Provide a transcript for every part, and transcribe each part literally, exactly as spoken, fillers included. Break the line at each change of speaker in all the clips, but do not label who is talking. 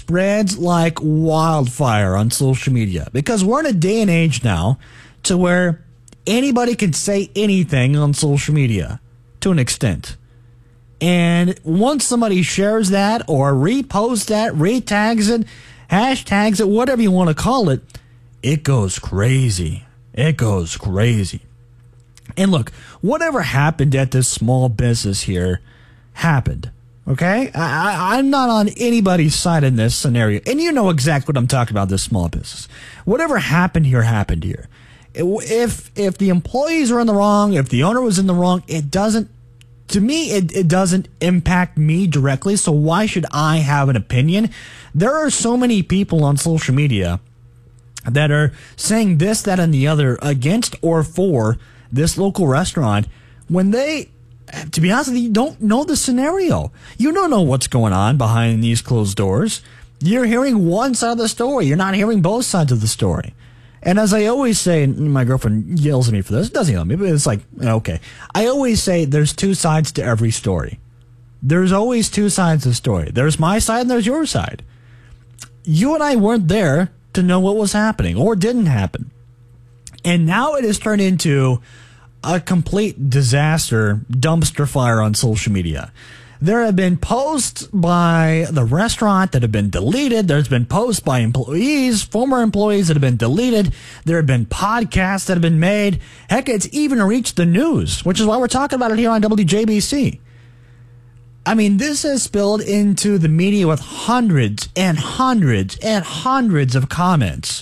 spreads like wildfire on social media because we're in a day and age now to where anybody can say anything on social media to an extent. And once somebody shares that or reposts that, retags it, hashtags it, whatever you want to call it, it goes crazy. It goes crazy. And look, whatever happened at this small business here happened. Okay? I, I, I'm not on anybody's side in this scenario. And you know exactly what I'm talking about, this small business. Whatever happened here happened here. If, if the employees are in the wrong, if the owner was in the wrong, it doesn't To me, it, it doesn't impact me directly, so why should I have an opinion? There are so many people on social media that are saying this, that, and the other against or for this local restaurant when they, to be honest with you, don't know the scenario. You don't know what's going on behind these closed doors. You're hearing one side of the story. You're not hearing both sides of the story. And as I always say, and my girlfriend yells at me for this, doesn't yell at me, but it's like, okay. I always say there's two sides to every story. There's always two sides to the story. There's my side and there's your side. You and I weren't there to know what was happening or didn't happen. And now it has turned into a complete disaster, dumpster fire on social media. There have been posts by the restaurant that have been deleted. There's been posts by employees, former employees that have been deleted. There have been podcasts that have been made. Heck, it's even reached the news, which is why we're talking about it here on W J B C. I mean, this has spilled into the media with hundreds and hundreds and hundreds of comments.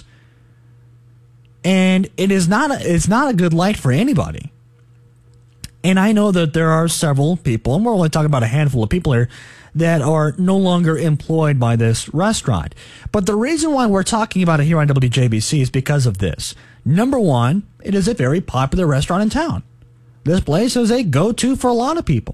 And it is not a, it's not a good light for anybody. And I know that there are several people, and we're only talking about a handful of people here, that are no longer employed by this restaurant. But the reason why we're talking about it here on W J B C is because of this. Number one, it is a very popular restaurant in town. This place is a go-to for a lot of people.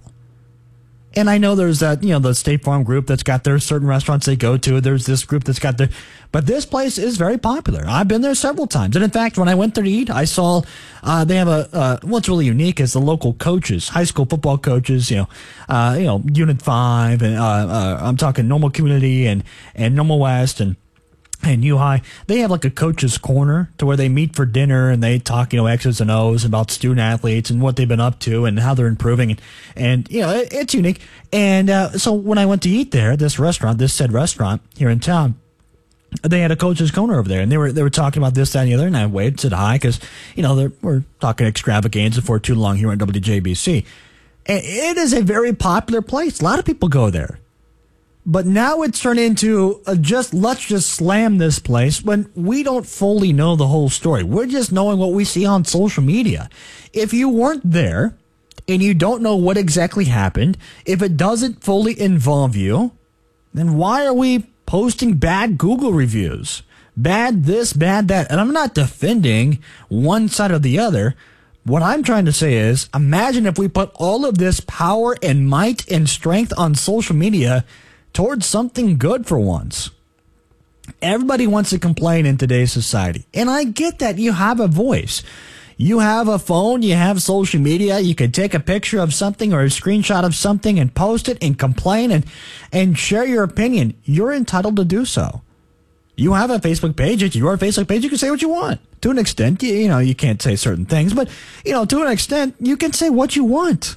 And I know there's that, you know, the State Farm group that's got their certain restaurants they go to. There's this group that's got their, but this place is very popular. I've been there several times. And in fact, when I went there to eat, I saw, uh, they have a, uh, what's really unique is the local coaches, high school football coaches, you know, uh, you know, Unit five, and, uh, uh, I'm talking Normal Community and, and Normal West and, and U High. They have like a coach's corner to where they meet for dinner and they talk, you know, X's and O's about student athletes and what they've been up to and how they're improving. And, and you know, it, it's unique. And uh, so when I went to eat there, this restaurant, this said restaurant here in town, they had a coach's corner over there, and they were they were talking about this, that, and the other. And I waved, said hi, because you know we're talking extravaganza for too long here on W J B C. And it is a very popular place. A lot of people go there. But now it's turned into a just, let's just slam this place when we don't fully know the whole story. We're just knowing what we see on social media. If you weren't there and you don't know what exactly happened, if it doesn't fully involve you, then why are we posting bad Google reviews? Bad this, bad that. And I'm not defending one side or the other. What I'm trying to say is, imagine if we put all of this power and might and strength on social media towards something good for once. Everybody wants to complain in today's society. And I get that. You have a voice. You have a phone. You have social media. You can take a picture of something or a screenshot of something and post it and complain and, and share your opinion. You're entitled to do so. You have a Facebook page. It's your Facebook page. You can say what you want. To an extent, you, you know, you can't say certain things. But, you know, to an extent, you can say what you want.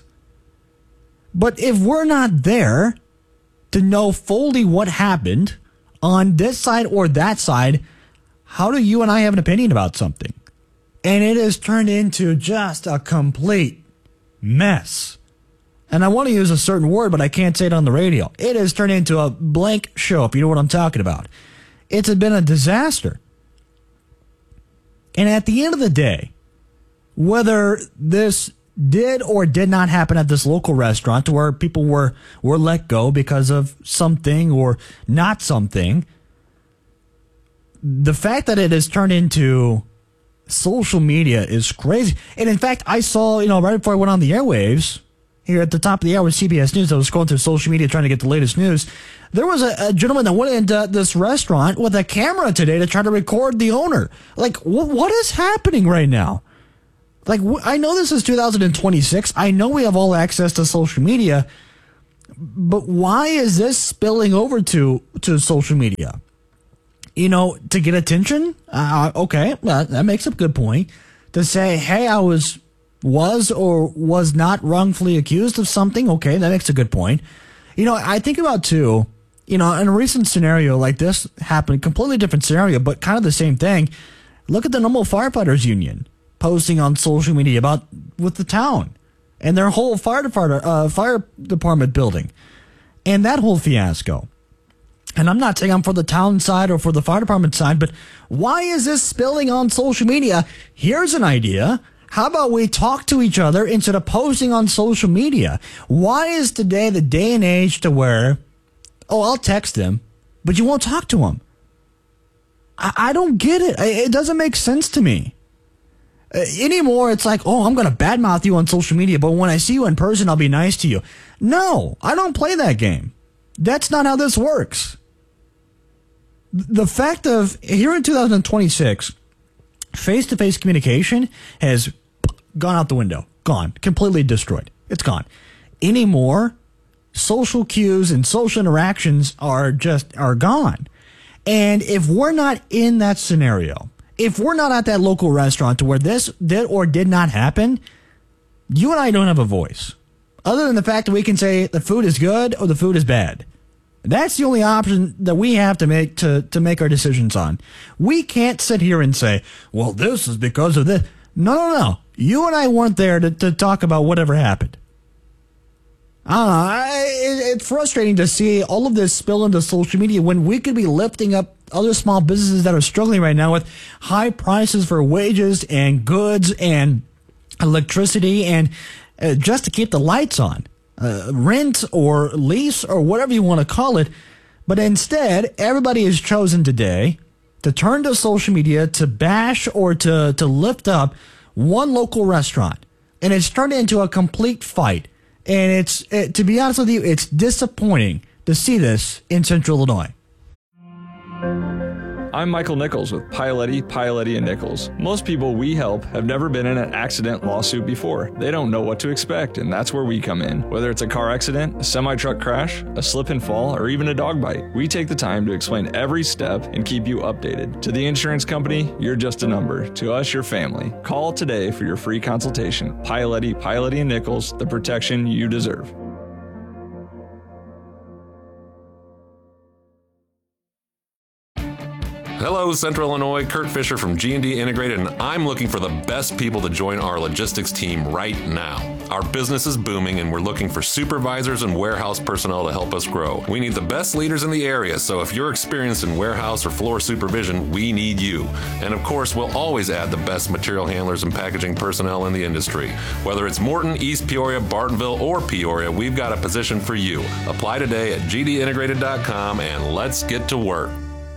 But if we're not there to know fully what happened on this side or that side, how do you and I have an opinion about something? And it has turned into just a complete mess. And I want to use a certain word, but I can't say it on the radio. It has turned into a blank show, if you know what I'm talking about. It's been a disaster. And at the end of the day, whether this did or did not happen at this local restaurant to where people were, were let go because of something or not something, the fact that it has turned into social media is crazy. And in fact, I saw, you know, right before I went on the airwaves, here at the top of the hour with C B S News, I was scrolling through social media trying to get the latest news. There was a, a gentleman that went into this restaurant with a camera today to try to record the owner. Like, wh- what is happening right now? Like, I know this is two thousand twenty-six. I know we have all access to social media. But why is this spilling over to, to social media? You know, to get attention? Uh, okay, well, that makes a good point. To say, hey, I was was or was not wrongfully accused of something. Okay, that makes a good point. You know, I think about, too, you know, in a recent scenario like this happened, completely different scenario, but kind of the same thing. Look at the Normal Firefighters Union posting on social media about with the town and their whole fire department, uh, fire department building and that whole fiasco. And I'm not saying I'm for the town side or for the fire department side, but why is this spilling on social media? Here's an idea. How about we talk to each other instead of posting on social media? Why is today the day and age to where, oh, I'll text him, but you won't talk to him? I, I don't get it. It doesn't make sense to me. Uh, anymore, it's like, oh, I'm going to badmouth you on social media, but when I see you in person, I'll be nice to you. No, I don't play that game. That's not how this works. The fact of, here in two thousand twenty-six, face-to-face communication has gone out the window. Gone. Completely destroyed. It's gone. Anymore, social cues and social interactions are just, are gone. And if we're not in that scenario, if we're not at that local restaurant to where this did or did not happen, you and I don't have a voice. Other than the fact that we can say the food is good or the food is bad. That's the only option that we have to make to, to make our decisions on. We can't sit here and say, well, this is because of this. No, no, no. You and I weren't there to, to talk about whatever happened. I don't know. I, it, it's frustrating to see all of this spill into social media when we could be lifting up other small businesses that are struggling right now with high prices for wages and goods and electricity and uh, just to keep the lights on. Uh, rent or lease or whatever you want to call it. But instead, everybody has chosen today to turn to social media to bash or to, to lift up one local restaurant. And it's turned into a complete fight. And it's, it, to be honest with you, it's disappointing to see this in Central Illinois.
I'm Michael Nichols with Pialetti, Pialetti and Nichols. Most people we help have never been in an accident lawsuit before. They don't know what to expect, and that's where we come in. Whether it's a car accident, a semi-truck crash, a slip and fall, or even a dog bite, we take the time to explain every step and keep you updated. To the insurance company, you're just a number. To us, your family. Call today for your free consultation. Pialetti, Pialetti and Nichols, the protection you deserve.
Hello, Central Illinois. Kurt Fisher from G and D Integrated, and I'm looking for the best people to join our logistics team right now. Our business is booming, and we're looking for supervisors and warehouse personnel to help us grow. We need the best leaders in the area, so if you're experienced in warehouse or floor supervision, we need you. And of course, we'll always add the best material handlers and packaging personnel in the industry. Whether it's Morton, East Peoria, Bartonville, or Peoria, we've got a position for you. Apply today at g d integrated dot com, and let's get to work.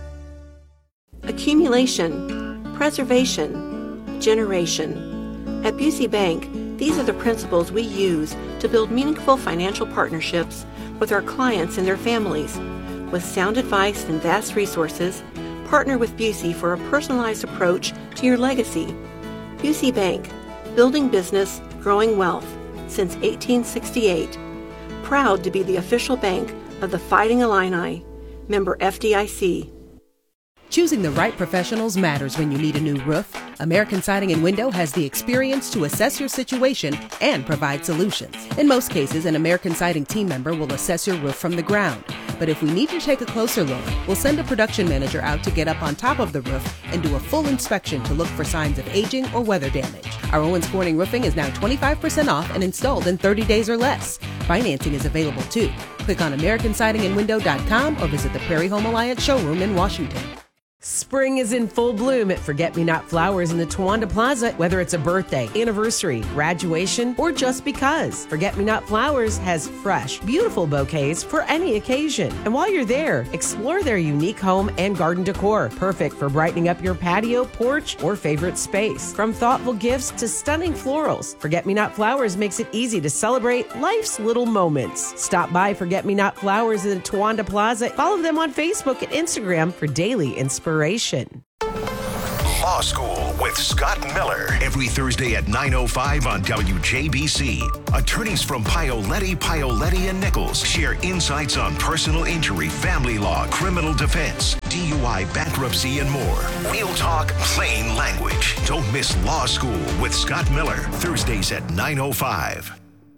Accumulation, preservation, generation. At Busey Bank, these are the principles we use to build meaningful financial partnerships with our clients and their families. With sound advice and vast resources, partner with Busey for a personalized approach to your legacy. Busey Bank, building business, growing wealth since eighteen sixty-eight. Proud to be the official bank of the Fighting Illini, member F D I C.
Choosing the right professionals matters when you need a new roof. American Siding and Window has the experience to assess your situation and provide solutions. In most cases, an American Siding team member will assess your roof from the ground. But if we need to take a closer look, we'll send a production manager out to get up on top of the roof and do a full inspection to look for signs of aging or weather damage. Our Owens Corning roofing is now twenty-five percent off and installed in thirty days or less. Financing is available too. Click on American Siding and Window dot com or visit the Prairie Home Alliance showroom in Washington.
Spring is in full bloom at Forget Me Not Flowers in the Towanda Plaza. Whether it's a birthday, anniversary, graduation, or just because, Forget Me Not Flowers has fresh, beautiful bouquets for any occasion. And while you're there, explore their unique home and garden decor, perfect for brightening up your patio, porch, or favorite space. From thoughtful gifts to stunning florals, Forget Me Not Flowers makes it easy to celebrate life's little moments. Stop by Forget Me Not Flowers in the Towanda Plaza. Follow them on Facebook and Instagram for daily inspiration.
Law School with Scott Miller. Every Thursday at nine oh five on W J B C. Attorneys from Paoletti, Paoletti and Nichols share insights on personal injury, family law, criminal defense, D U I, bankruptcy, and more. We'll talk plain language. Don't miss Law School with Scott Miller. Thursdays at nine oh five.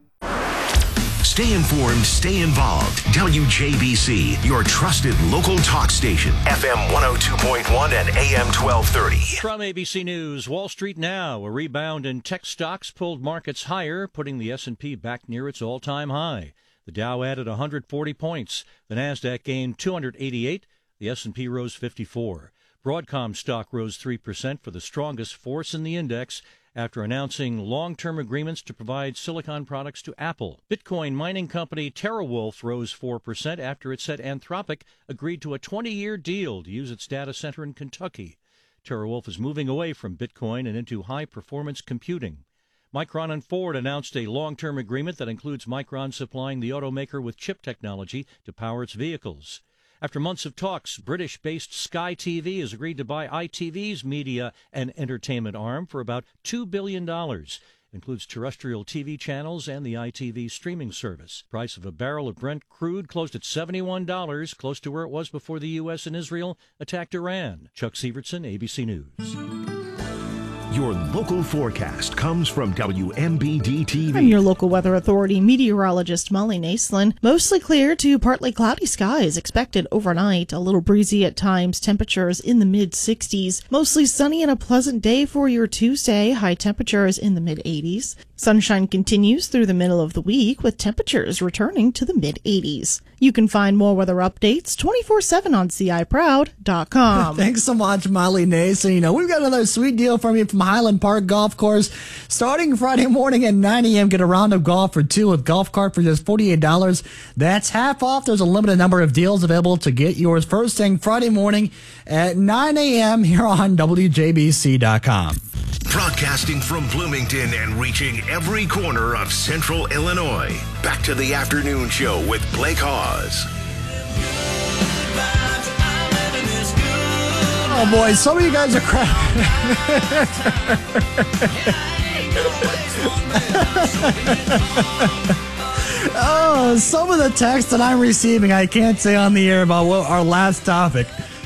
Stay informed, stay involved. W J B C, your trusted local talk station. F M one oh two point one and A M twelve thirty.
From A B C News, Wall Street now. A rebound in tech stocks pulled markets higher, putting the S and P back near its all-time high. The Dow added one hundred forty points. The Nasdaq gained two hundred eighty-eight. The S and P rose fifty-four. Broadcom stock rose three percent for the strongest force in the index, after announcing long-term agreements to provide silicon products to Apple. Bitcoin mining company TeraWulf rose four percent after it said Anthropic agreed to a twenty-year deal to use its data center in Kentucky. TeraWulf is moving away from Bitcoin and into high-performance computing. Micron and Ford announced a long-term agreement that includes Micron supplying the automaker with chip technology to power its vehicles. After months of talks, British-based Sky T V has agreed to buy I T V's media and entertainment arm for about two billion dollars. It includes terrestrial T V channels and the I T V streaming service. Price of a barrel of Brent crude closed at seventy-one dollars, close to where it was before the U S and Israel attacked Iran. Chuck Sievertson, A B C News.
Your local forecast comes from W M B D T V.
I'm your local weather authority meteorologist Molly Naslin. Mostly clear to partly cloudy skies expected overnight. A little breezy at times. Temperatures in the mid sixties. Mostly sunny and a pleasant day for your Tuesday. High temperatures in the mid eighties. Sunshine continues through the middle of the week with temperatures returning to the mid eighties. You can find more weather updates twenty-four seven on C I proud dot com.
Thanks so much, Molly Nason. You know, we've got another sweet deal from you from Highland Park Golf Course. Starting Friday morning at nine a.m., get a round of golf for two with golf cart for just forty-eight dollars. That's half off. There's a limited number of deals available to get yours first thing Friday morning at nine a.m. here on W J B C dot com.
Broadcasting from Bloomington and reaching every corner of central Illinois. Back to the afternoon show with Blake Hawes.
Oh boy, some of you guys are crying. Oh, some of the texts that I'm receiving I can't say on the air about what our last topic.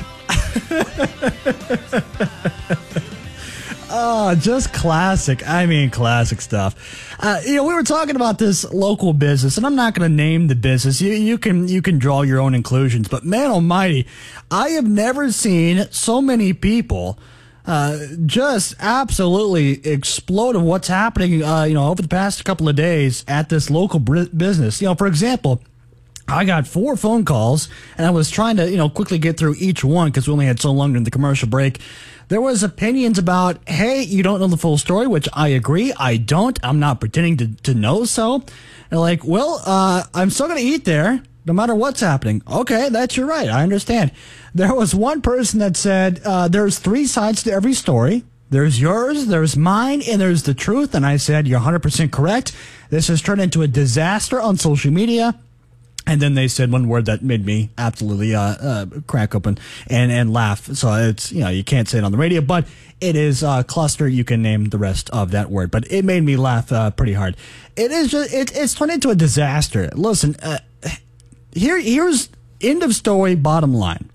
Oh, just classic. I mean, classic stuff. Uh, you know, we were talking about this local business, and I'm not going to name the business. You, you can you can draw your own conclusions. But man almighty, I have never seen so many people uh, just absolutely explode of what's happening, uh, you know, over the past couple of days at this local business. You know, for example, I got four phone calls, and I was trying to, you know, quickly get through each one because we only had so long during the commercial break. There was opinions about, hey, you don't know the full story, which I agree. I don't. I'm not pretending to, to know so. They're like, well, uh, I'm still going to eat there no matter what's happening. Okay, that's your right. I understand. There was one person that said uh, there's three sides to every story. There's yours, there's mine, and there's the truth. And I said, you're one hundred percent correct. This has turned into a disaster on social media. And then they said one word that made me absolutely uh, uh, crack open and, and laugh. So it's, you know, you can't say it on the radio, but it is uh, cluster. You can name the rest of that word, but it made me laugh uh, pretty hard. It is just, it, it's turned into a disaster. Listen, uh, here, here's end of story, bottom line.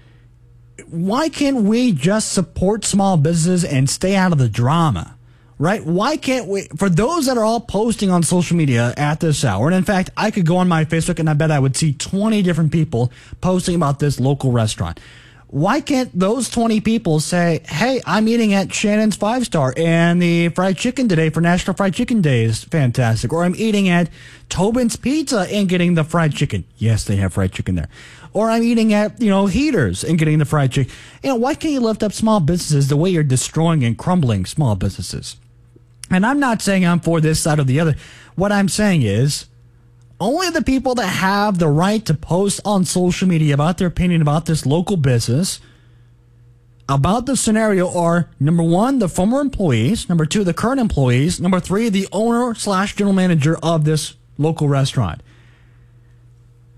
Why can't we just support small businesses and stay out of the drama? Right? Why can't we, for those that are all posting on social media at this hour, and in fact, I could go on my Facebook and I bet I would see twenty different people posting about this local restaurant. Why can't those twenty people say, hey, I'm eating at Shannon's Five Star and the fried chicken today for National Fried Chicken Day is fantastic. Or I'm eating at Tobin's Pizza and getting the fried chicken. Yes, they have fried chicken there. Or I'm eating at, you know, Heaters and getting the fried chicken. You know, why can't you lift up small businesses the way you're destroying and crumbling small businesses? And I'm not saying I'm for this side or the other. What I'm saying is only the people that have the right to post on social media about their opinion about this local business, about the scenario, are, number one, the former employees, number two, the current employees, number three, the owner slash general manager of this local restaurant.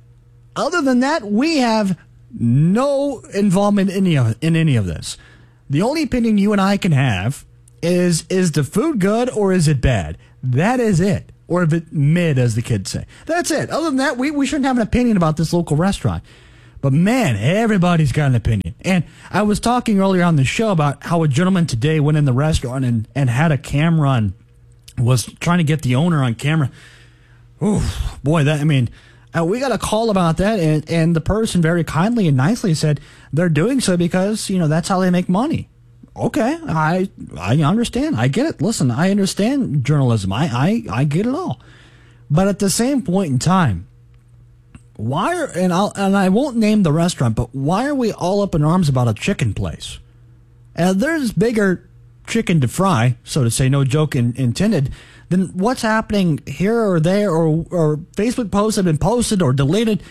Other than that, we have no involvement in any of, in any of this. The only opinion you and I can have is, is the food good or is it bad? That is it. Or if it mid, as the kids say. That's it. Other than that, we, we shouldn't have an opinion about this local restaurant. But man, everybody's got an opinion. And I was talking earlier on the show about how a gentleman today went in the restaurant and, and had a camera and was trying to get the owner on camera. Ooh, boy, that, I mean, uh, we got a call about that, and, and the person very kindly and nicely said they're doing so because, you know, that's how they make money. Okay, I I understand. I get it. Listen, I understand journalism. I, I, I get it all. But at the same point in time, why are, and I'll and I won't name the restaurant, but why are we all up in arms about a chicken place? And there's bigger chicken to fry, so to say, no joke in, intended, than what's happening here or there, or or Facebook posts have been posted or deleted.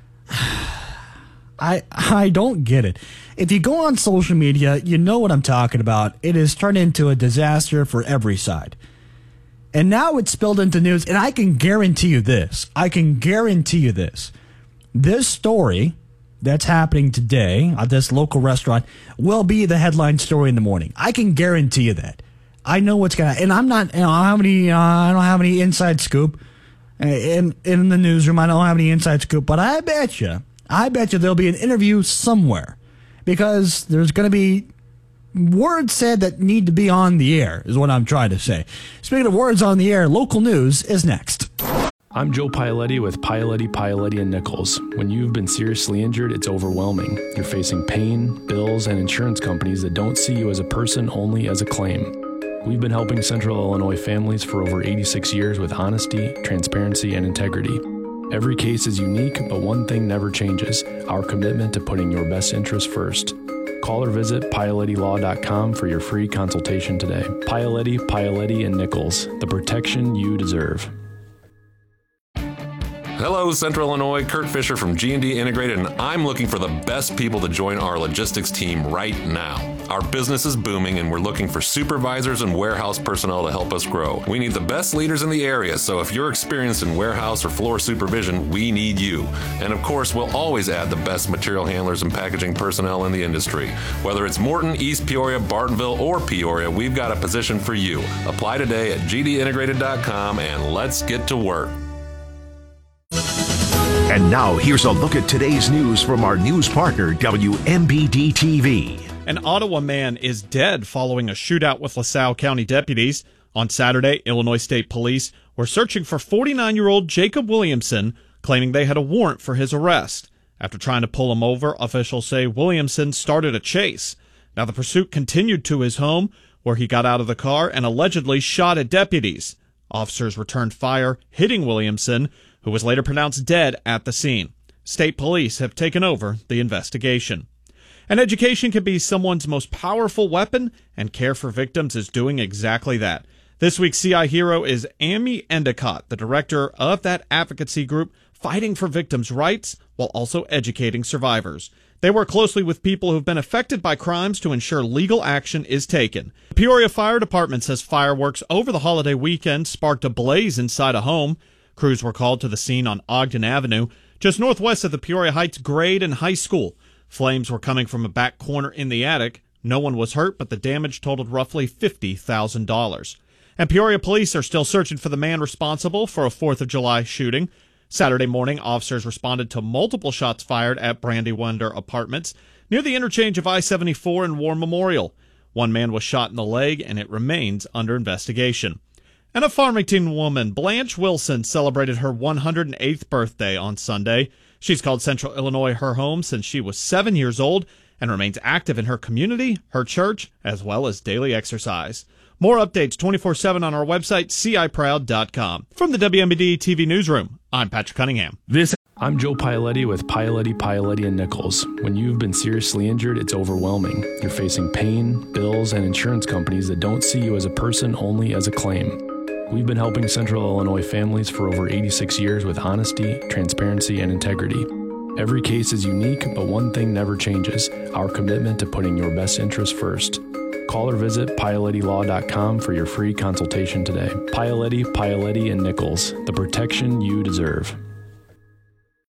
I I don't get it. If you go on social media, you know what I'm talking about. It has turned into a disaster for every side. And now it's spilled into news, and I can guarantee you this. I can guarantee you this. This story that's happening today at this local restaurant will be the headline story in the morning. I can guarantee you that. I know what's going to, and I'm not, you know, I don't have any, uh, I don't have any inside scoop in, in the newsroom. I don't have any inside scoop, but I bet you, I bet you there'll be an interview somewhere because there's going to be words said that need to be on the air, is what I'm trying to say. Speaking of words on the air, local news is next.
I'm Joe Paoletti with Paoletti, Paoletti and Nichols. When you've been seriously injured, it's overwhelming. You're facing pain, bills, and insurance companies that don't see you as a person, only as a claim. We've been helping Central Illinois families for over eighty-six years with honesty, transparency, and integrity. Every case is unique, but one thing never changes: our commitment to putting your best interests first. Call or visit Paoletti Law dot com for your free consultation today. Paoletti, Paoletti and Nichols, the protection you deserve.
Hello, Central Illinois. Kurt Fisher from G and D Integrated, and I'm looking for the best people to join our logistics team right now. Our business is booming, and we're looking for supervisors and warehouse personnel to help us grow. We need the best leaders in the area, so if you're experienced in warehouse or floor supervision, we need you. And of course, we'll always add the best material handlers and packaging personnel in the industry. Whether it's Morton, East Peoria, Bartonville, or Peoria, we've got a position for you. Apply today at G D integrated dot com, and let's get to work.
And now, here's a look at today's news from our news partner, W M B D T V.
An Ottawa man is dead following a shootout with LaSalle County deputies. On Saturday, Illinois State Police were searching for forty-nine-year-old Jacob Williamson, claiming they had a warrant for his arrest. After trying to pull him over, officials say Williamson started a chase. Now, the pursuit continued to his home, where he got out of the car and allegedly shot at deputies. Officers returned fire, hitting Williamson, who was later pronounced dead at the scene. State police have taken over the investigation. And education can be someone's most powerful weapon, and Care for Victims is doing exactly that. This week's C I hero is Amy Endicott, the director of that advocacy group fighting for victims' rights while also educating survivors. They work closely with people who've been affected by crimes to ensure legal action is taken. The Peoria Fire Department says fireworks over the holiday weekend sparked a blaze inside a home. Crews were called to the scene on Ogden Avenue, just northwest of the Peoria Heights Grade and High School. Flames were coming from a back corner in the attic. No one was hurt, but the damage totaled roughly fifty thousand dollars. And Peoria police are still searching for the man responsible for a fourth of July shooting. Saturday morning, officers responded to multiple shots fired at Brandywine Apartments near the interchange of I seventy-four and War Memorial. One man was shot in the leg, and it remains under investigation. And a Farmington woman, Blanche Wilson, celebrated her one hundred eighth birthday on Sunday. She's called Central Illinois her home since she was seven years old and remains active in her community, her church, as well as daily exercise. More updates twenty-four seven on our website, C I proud dot com. From the W M B D T V newsroom, I'm Patrick Cunningham.
This I'm Joe Paoletti with Paoletti, Paoletti and Nichols. When you've been seriously injured, it's overwhelming. You're facing pain, bills, and insurance companies that don't see you as a person, only as a claim. We've been helping Central Illinois families for over eighty-six years with honesty, transparency, and integrity. Every case is unique, but one thing never changes: our commitment to putting your best interests first. Call or visit Paoletti Law dot com for your free consultation today. Paoletti, Paoletti and Nichols, the protection you deserve.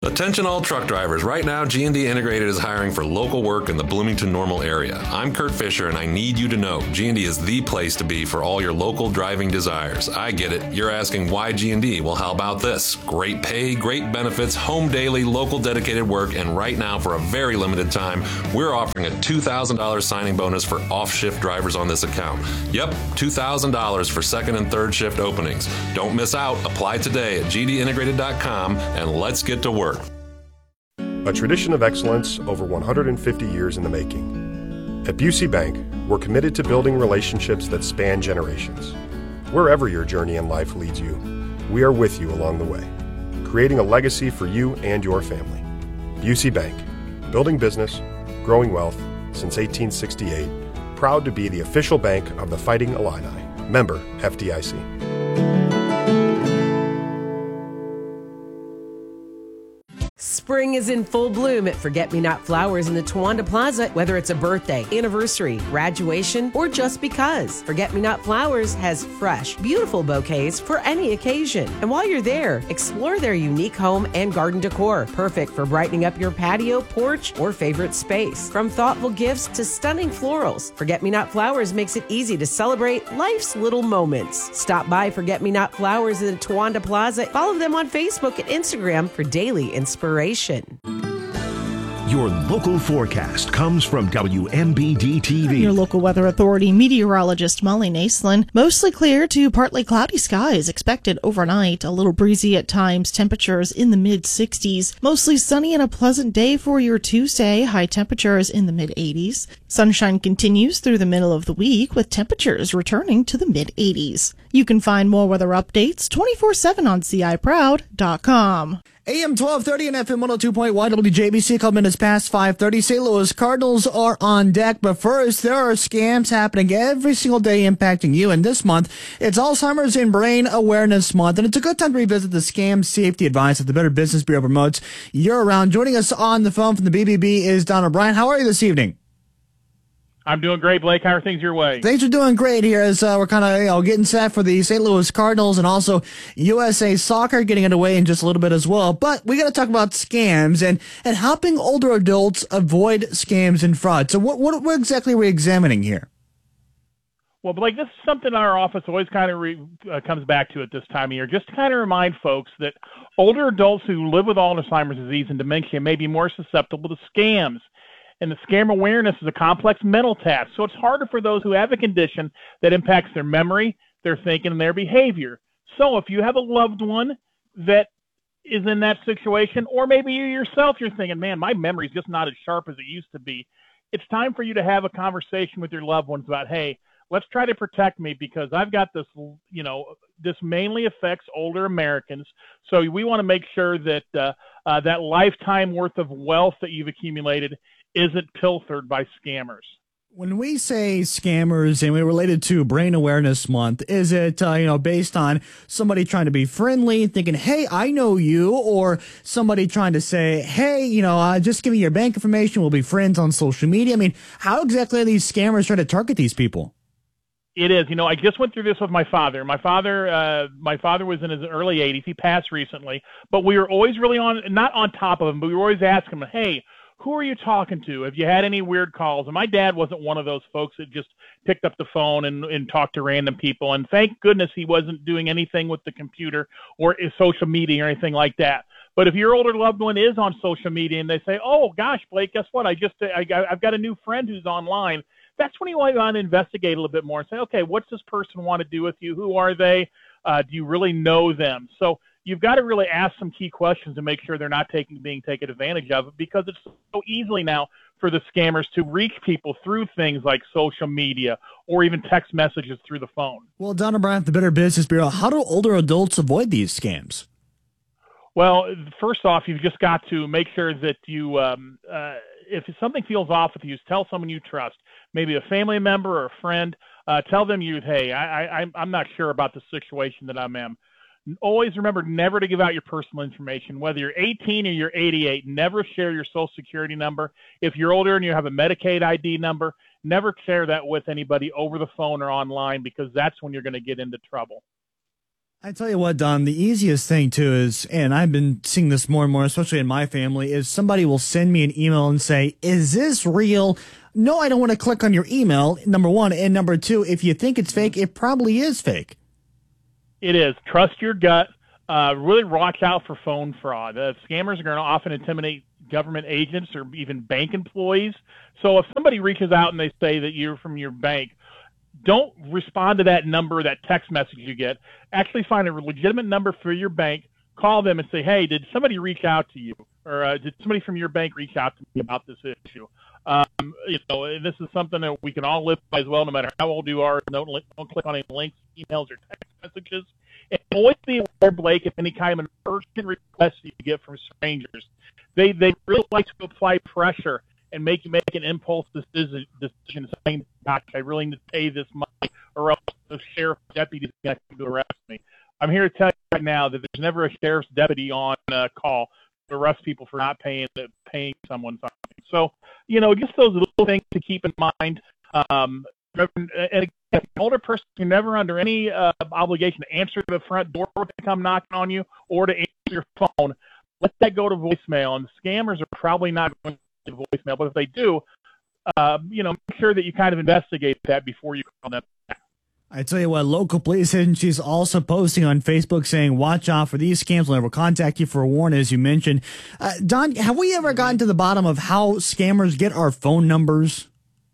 Attention all truck drivers. Right now, G and D Integrated is hiring for local work in the Bloomington-Normal area. I'm Kurt Fisher, and I need you to know G and D is the place to be for all your local driving desires. I get it. You're asking why G and D? Well, how about this? Great pay, great benefits, home daily, local dedicated work, and right now, for a very limited time, we're offering a two thousand dollars signing bonus for off-shift drivers on this account. Yep, two thousand dollars for second and third shift openings. Don't miss out. Apply today at G D integrated dot com, and let's get to work.
A tradition of excellence over one hundred fifty years in the making. At Busey Bank, we're committed to building relationships that span generations. Wherever your journey in life leads you, we are with you along the way, creating a legacy for you and your family. Busey Bank, building business, growing wealth since eighteen sixty-eight, proud to be the official bank of the Fighting Illini. Member F D I C.
Spring is in full bloom at Forget-Me-Not Flowers in the Towanda Plaza. Whether it's a birthday, anniversary, graduation, or just because, Forget-Me-Not Flowers has fresh, beautiful bouquets for any occasion. And while you're there, explore their unique home and garden decor, perfect for brightening up your patio, porch, or favorite space. From thoughtful gifts to stunning florals, Forget-Me-Not Flowers makes it easy to celebrate life's little moments. Stop by Forget-Me-Not Flowers in the Towanda Plaza. Follow them on Facebook and Instagram for daily inspiration.
Your local forecast comes from W M B D T V.
Your local weather authority meteorologist Molly Naslin. Mostly clear to partly cloudy skies expected overnight. A little breezy at times. Temperatures in the mid sixties. Mostly sunny and a pleasant day for your Tuesday. High temperatures in the mid eighties. Sunshine continues through the middle of the week with temperatures returning to the mid eighties. You can find more weather updates twenty-four seven on C I proud dot com.
A M twelve thirty and F M one oh two point one W J B C, a couple minutes past five thirty. Saint Louis Cardinals are on deck, but first, there are scams happening every single day impacting you. And this month, it's Alzheimer's and Brain Awareness Month, and it's a good time to revisit the scam safety advice that the Better Business Bureau promotes year-round. Joining us on the phone from the B B B is Don O'Brien. How are you this evening?
I'm doing great, Blake. How are things your way?
Things are doing great here as uh, we're kind of you know, getting set for the Saint Louis Cardinals and also U S A Soccer getting underway in just a little bit as well. But we got to talk about scams and, and helping older adults avoid scams and fraud. So what, what, what exactly are we examining here?
Well, Blake, this is something our office always kind of re, uh, comes back to at this time of year, just to kind of remind folks that older adults who live with Alzheimer's disease and dementia may be more susceptible to scams. And the scam awareness is a complex mental task, so it's harder for those who have a condition that impacts their memory, their thinking, and their behavior. So if you have a loved one that is in that situation, or maybe you yourself, you're thinking, man, my memory's just not as sharp as it used to be, it's time for you to have a conversation with your loved ones about, hey, let's try to protect me because I've got this, you know, this mainly affects older Americans. So we want to make sure that uh, uh, that lifetime worth of wealth that you've accumulated isn't pilfered by scammers.
When we say scammers and we relate it to Brain Awareness Month, is it uh, you know based on somebody trying to be friendly, thinking, hey, I know you, or somebody trying to say, hey, you know, uh, just give me your bank information, we'll be friends on social media? I mean, how exactly are these scammers trying to target these people?
It is. You know, I just went through this with my father. My father, uh, my father was in his early eighties. He passed recently, but we were always really on, not on top of him, but we were always asking him, hey, who are you talking to? Have you had any weird calls? And my dad wasn't one of those folks that just picked up the phone and, and talked to random people. And thank goodness he wasn't doing anything with the computer or social media or anything like that. But if your older loved one is on social media and they say, oh, gosh, Blake, guess what? I just, I, I've got a new friend who's online. That's when you want to investigate a little bit more and say, okay, what's this person want to do with you? Who are they? Uh, do you really know them? So you've got to really ask some key questions to make sure they're not taking being taken advantage of, because it's so easily now for the scammers to reach people through things like social media or even text messages through the phone.
Well, Don O'Brien, the Better Business Bureau, how do older adults avoid these scams?
Well, first off, you've just got to make sure that you, um, uh, if something feels off with you, tell someone you trust, maybe a family member or a friend. Uh, tell them you, hey, I, I, I'm not sure about the situation that I'm in. Always remember never to give out your personal information. Whether you're eighteen or you're eighty-eight, never share your social security number. If you're older and you have a Medicaid I D number, never share that with anybody over the phone or online, because that's when you're going to get into trouble.
I tell you what, Don, the easiest thing too is, and I've been seeing this more and more, especially in my family, is somebody will send me an email and say, is this real? No, I don't want to click on your email, number one. And number two, if you think it's fake, it probably is fake.
It is. Trust your gut. Uh, really watch out for phone fraud. Uh, scammers are going to often intimidate government agents or even bank employees. So if somebody reaches out and they say that you're from your bank, don't respond to that number, that text message you get. Actually find a legitimate number for your bank, call them and say, hey, did somebody reach out to you? Or uh, did somebody from your bank reach out to me about this issue? Um, you know, this is something that we can all live by as well, no matter how old you are. Don't, don't click on any links, emails, or text messages. And always be aware, Blake, if any kind of an urgent request you get from strangers. They, they really like to apply pressure and make you make an impulse decision, decision saying, gosh, I really need to pay this money or else the sheriff deputy is going to come to arrest me. I'm here to tell you right now that there's never a sheriff's deputy on uh, call to arrest people for not paying paying someone something. So, you know, just those little things to keep in mind. Um, and again, an older person, you're never under any uh, obligation to answer the front door if they come knocking on you or to answer your phone. Let that go to voicemail, and scammers are probably not going to voicemail, but if they do, uh, you know, make sure that you kind of investigate that before you call them back.
I tell you what, local police agencies also posting on Facebook saying, watch out for these scams. We'll never contact you for a warning, as you mentioned. Uh, Don, have we ever gotten to the bottom of how scammers get our phone numbers?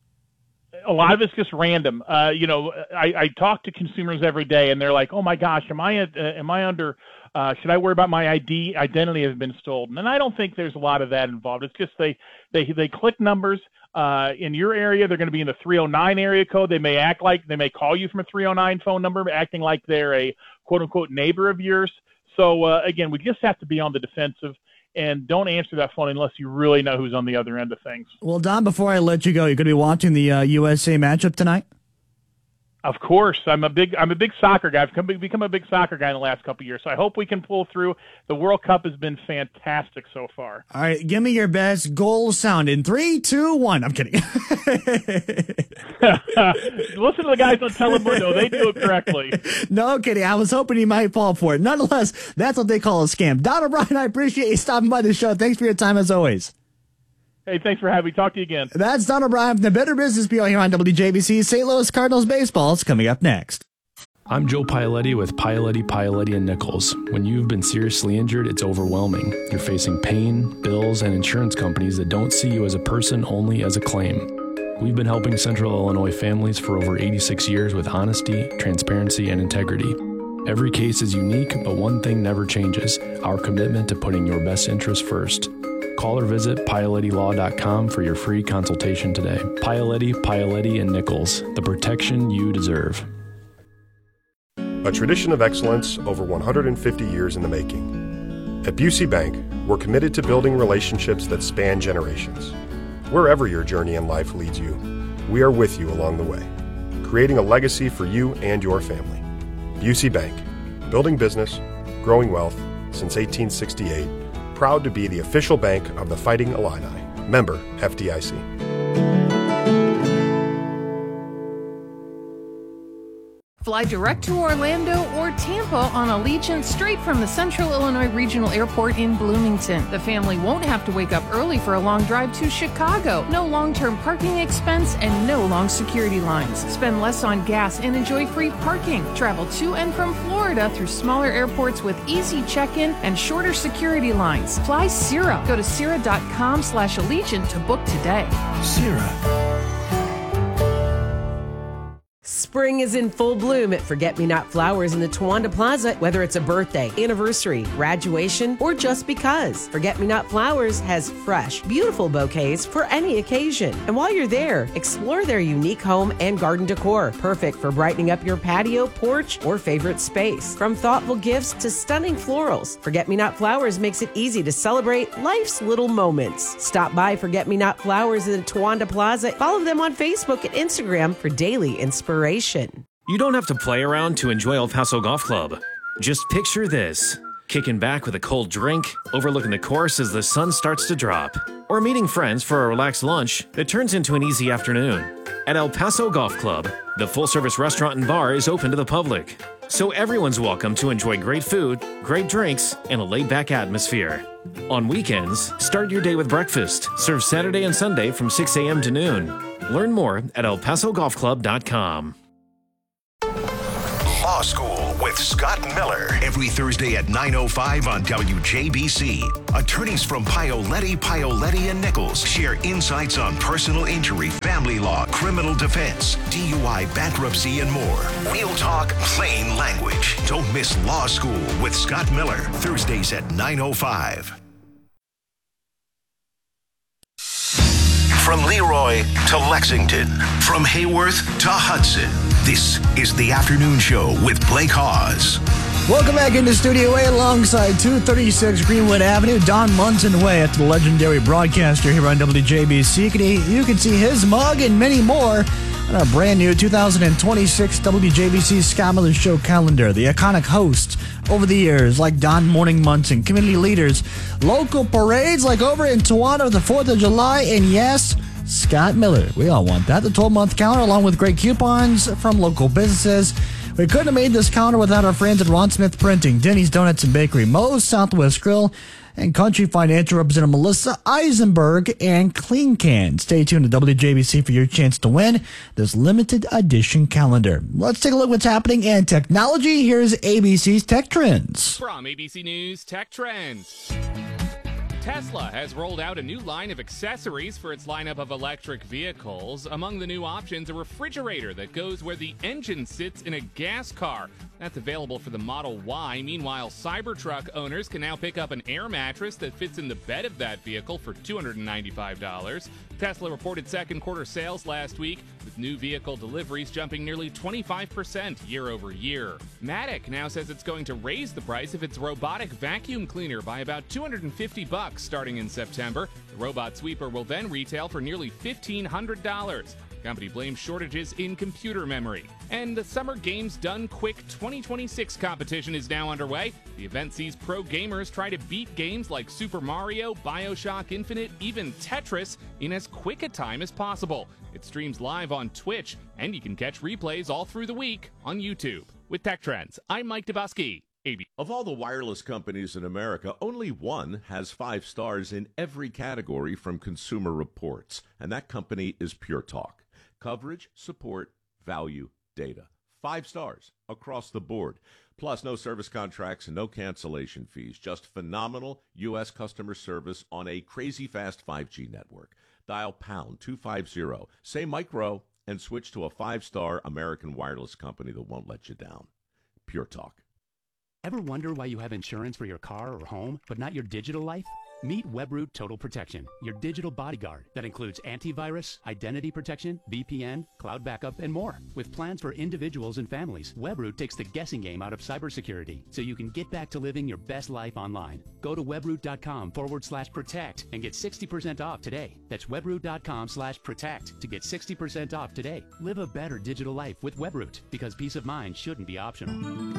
A lot of it's just random. Uh, you know, I, I talk to consumers every day, and they're like, "Oh my gosh, am I uh, am I under? Uh, should I worry about my I D identity has been stolen?" And I don't think there's a lot of that involved. It's just they they they click numbers. Uh, in your area, they're going to be in the three oh nine area code. They may act like they may call you from a three oh nine phone number, acting like they're a quote unquote neighbor of yours. So uh, again, we just have to be on the defensive. And don't answer that phone unless you really know who's on the other end of things.
Well, Don, before I let you go, you're going to be watching the uh, U S A matchup tonight?
Of course. I'm a big I'm a big soccer guy. I've become, become a big soccer guy in the last couple of years. So I hope we can pull through. The World Cup has been fantastic so far.
All right, give me your best goal sound in three, two, one. I'm kidding.
Listen to the guys on Telemundo. They do it correctly.
No kidding. I was hoping he might fall for it. Nonetheless, that's what they call a scam. Don O'Brien, I appreciate you stopping by the show. Thanks for your time as always.
Hey, thanks for having me. Talk to you again.
That's Don O'Brien from the Better Business Bureau here on W J B C. Saint Louis Cardinals baseball is coming up next.
I'm Joe Paoletti with Paoletti, Paoletti and Nichols. When you've been seriously injured, it's overwhelming. You're facing pain, bills, and insurance companies that don't see you as a person, only as a claim. We've been helping Central Illinois families for over eighty-six years with honesty, transparency, and integrity. Every case is unique, but one thing never changes: our commitment to putting your best interest first. Call or visit Paoletti Law dot com for your free consultation today. Paoletti, Paoletti and Nichols, the protection you deserve.
A tradition of excellence over one hundred fifty years in the making. At Busey Bank, we're committed to building relationships that span generations. Wherever your journey in life leads you, we are with you along the way, creating a legacy for you and your family. Busey Bank, building business, growing wealth since eighteen sixty-eight, proud to be the official bank of the Fighting Illini. Member F D I C.
Fly direct to Orlando or Tampa on Allegiant straight from the Central Illinois Regional Airport in Bloomington. The family won't have to wake up early for a long drive to Chicago. No long-term parking expense and no long security lines. Spend less on gas and enjoy free parking. Travel to and from Florida through smaller airports with easy check-in and shorter security lines. Fly Cira. Go to Cira.com slash Allegiant to book today.
Cira.
Spring is in full bloom at Forget-Me-Not Flowers in the Towanda Plaza. Whether it's a birthday, anniversary, graduation, or just because, Forget-Me-Not Flowers has fresh, beautiful bouquets for any occasion. And while you're there, explore their unique home and garden decor, perfect for brightening up your patio, porch, or favorite space. From thoughtful gifts to stunning florals, Forget-Me-Not Flowers makes it easy to celebrate life's little moments. Stop by Forget-Me-Not Flowers in the Towanda Plaza. Follow them on Facebook and Instagram for daily inspiration.
You don't have to play around to enjoy El Paso Golf Club. Just picture this: kicking back with a cold drink, overlooking the course as the sun starts to drop, or meeting friends for a relaxed lunch that turns into an easy afternoon. At El Paso Golf Club, the full-service restaurant and bar is open to the public. so everyone's welcome to enjoy great food, great drinks, and a laid-back atmosphere. On weekends, start your day with breakfast, served Saturday and Sunday from six a.m. to noon. Learn more at el paso golf club dot com.
Law School with Scott Miller. Every Thursday at nine oh five on W J B C. Attorneys from Paoletti, Paoletti and Nichols share insights on personal injury, family law, criminal defense, D U I, bankruptcy, and more. Real talk, plain language. Don't miss Law School with Scott Miller. Thursdays at nine oh five. From Leroy to Lexington, from Hayworth to Hudson, this is the afternoon show with Blake Hawes.
Welcome back into Studio A alongside two thirty-six Greenwood Avenue, Don Munson way at the legendary broadcaster here on W J B C. You can, you can see his mug and many more on our brand new two thousand twenty-six W J B C Scott Miller Show calendar. The iconic hosts over the years like Don Morning Munson, community leaders, local parades like over in Toronto the fourth of July, and yes, Scott Miller. We all want that. The twelve-month calendar along with great coupons from local businesses. We couldn't have made this calendar without our friends at Ron Smith Printing, Denny's Donuts and Bakery, Moe's Southwest Grill, and Country Financial Representative Melissa Eisenberg and Clean Can. Stay tuned to W J B C for your chance to win this limited edition calendar. Let's take a look what's happening in technology. Here's A B C's Tech Trends.
From A B C News Tech Trends. Tesla has rolled out a new line of accessories for its lineup of electric vehicles. Among the new options, a refrigerator that goes where the engine sits in a gas car. That's available for the Model Y. Meanwhile, Cybertruck owners can now pick up an air mattress that fits in the bed of that vehicle for two hundred ninety-five dollars. Tesla reported second quarter sales last week, with new vehicle deliveries jumping nearly twenty-five percent year over year. Matic now says it's going to raise the price of its robotic vacuum cleaner by about two hundred fifty bucks starting in September. The robot sweeper will then retail for nearly fifteen hundred dollars. The company blames shortages in computer memory. And the Summer Games Done Quick twenty twenty-six competition is now underway. The event sees pro gamers try to beat games like Super Mario, BioShock Infinite, even Tetris in as quick a time as possible. It streams live on Twitch, and you can catch replays all through the week on YouTube. With Tech Trends, I'm Mike Dubusky. A B.
Of all the wireless companies in America, only one has five stars in every category from Consumer Reports, and that company is Pure Talk. Coverage, support, value, data. Five stars across the board. Plus, no service contracts and no cancellation fees. Just phenomenal U S customer service on a crazy fast five G network. Dial pound two fifty, say micro, and switch to a five-star American wireless company that won't let you down. Pure Talk.
Ever wonder why you have insurance for your car or home, but not your digital life? Meet Webroot Total Protection, your digital bodyguard that includes antivirus, identity protection, V P N, cloud backup, and more. With plans for individuals and families, Webroot takes the guessing game out of cybersecurity so you can get back to living your best life online. Go to webroot.com forward slash protect and get sixty percent off today. That's webroot.com slash protect to get sixty percent off today. Live a better digital life with Webroot, because peace of mind shouldn't be optional.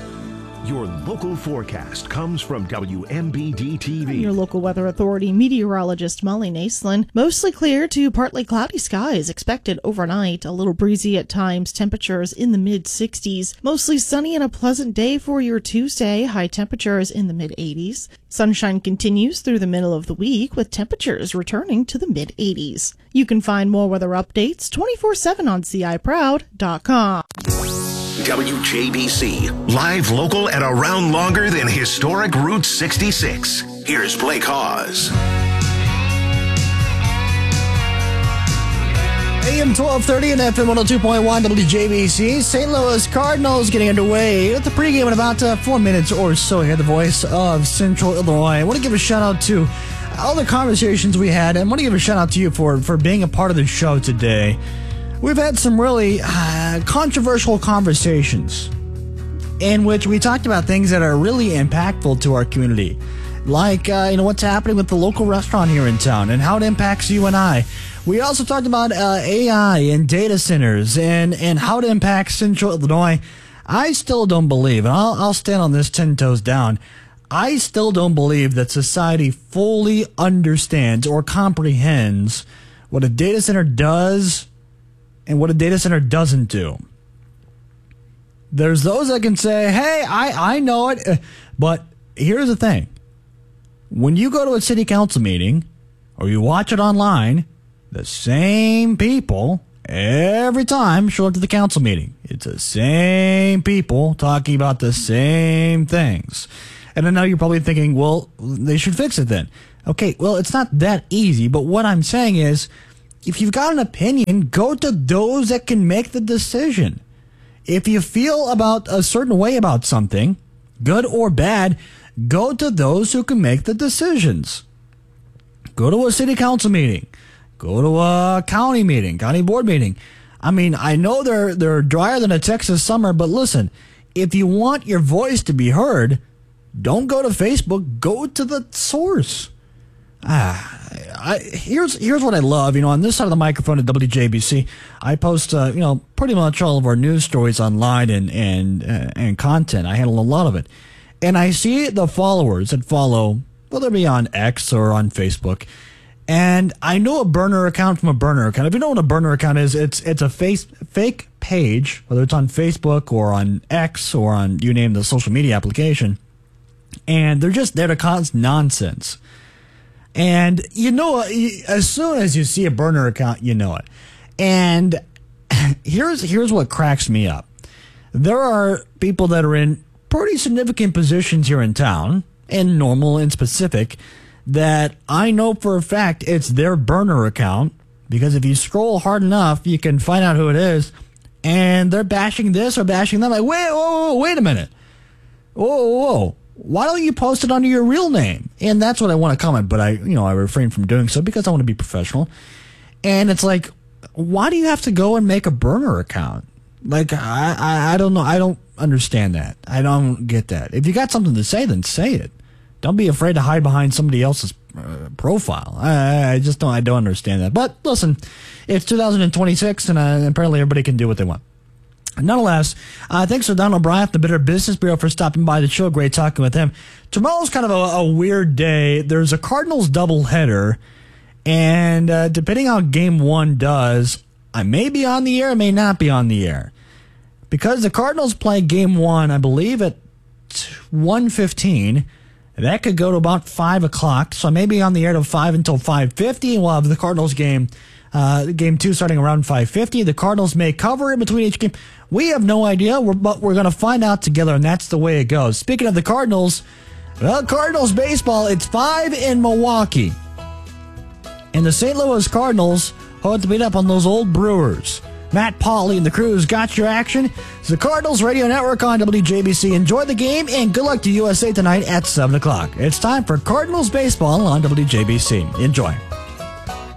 Your local forecast comes from W M B D T V.
Your local weather authority meteorologist Molly Naslin. Mostly clear to partly cloudy skies expected overnight. A little breezy at times. Temperatures in the mid sixties. Mostly sunny and a pleasant day for your Tuesday. High temperatures in the mid eighties. Sunshine continues through the middle of the week with temperatures returning to the mid eighties. You can find more weather updates twenty-four seven on C I proud dot com.
W J B C, live, local, and around longer than historic Route sixty-six. Here's Blake Hawes.
A M twelve thirty and F M one oh two point one W J B C. Saint Louis Cardinals getting underway with the pregame in about uh, four minutes or so. Here, the voice of Central Illinois. I want to give a shout out to all the conversations we had, and I want to give a shout out to you for, for being a part of the show today. We've had some really uh, controversial conversations in which we talked about things that are really impactful to our community, like uh, you know what's happening with the local restaurant here in town and how it impacts you and I. We also talked about uh, A I and data centers and, and how it impacts Central Illinois. I still don't believe, and I'll, I'll stand on this ten toes down, I still don't believe that society fully understands or comprehends what a data center does and what a data center doesn't do. There's those that can say, hey, I, I know it. But here's the thing. When you go to a city council meeting or you watch it online, the same people every time show up to the council meeting. It's the same people talking about the same things. And I know you're probably thinking, well, they should fix it then. Okay, well, it's not that easy. But what I'm saying is, if you've got an opinion, go to those that can make the decision. If you feel about a certain way about something, good or bad, go to those who can make the decisions. Go to a city council meeting. Go to a county meeting, county board meeting. I mean, I know they're they're drier than a Texas summer, but listen, if you want your voice to be heard, don't go to Facebook. Go to the source. Ah, I, here's here's what I love. You know, on this side of the microphone at W J B C, I post uh, you know pretty much all of our news stories online and and uh, and content. I handle a lot of it, and I see the followers that follow, whether it be on X or on Facebook. And I know a burner account from a burner account. If you know what a burner account is, it's it's a face, fake page, whether it's on Facebook or on X or on, you name the social media application. And they're just there to cause nonsense. And you know, as soon as you see a burner account, you know it. And here's here's what cracks me up. There are people that are in pretty significant positions here in town, and normal and specific, that I know for a fact it's their burner account, because if you scroll hard enough, you can find out who it is, and they're bashing this or bashing that. Like, wait, whoa, whoa, wait a minute. Whoa, whoa, whoa. Why don't you post it under your real name? And that's what I want to comment, but I, you know, I refrain from doing so because I want to be professional. And it's like, why do you have to go and make a burner account? Like, I, I, I don't know. I don't understand that. I don't get that. If you got something to say, then say it. Don't be afraid to hide behind somebody else's uh, profile. I, I just don't. I don't understand that. But listen, it's two thousand twenty-six, and uh, apparently everybody can do what they want. Nonetheless, uh, thanks to Don O'Brien, the Better Business Bureau, for stopping by the show. Great talking with him. Tomorrow's kind of a, a weird day. There's a Cardinals doubleheader, and uh, depending on how Game One does, I may be on the air, I may not be on the air, because the Cardinals play Game One, I believe, at one fifteen. That could go to about five o'clock, so I may be on the air till five until five fifty, and we'll have the Cardinals game, uh, game two starting around five fifty. The Cardinals may cover in between each game. We have no idea, we're, but we're going to find out together, and that's the way it goes. Speaking of the Cardinals, well, Cardinals baseball, it's five in Milwaukee. And the Saint Louis Cardinals hope to beat up on those old Brewers. Matt Pauley and the crew's got your action. It's the Cardinals Radio Network on W J B C. Enjoy the game, and good luck to U S A tonight at seven o'clock. It's time for Cardinals baseball on W J B C. Enjoy.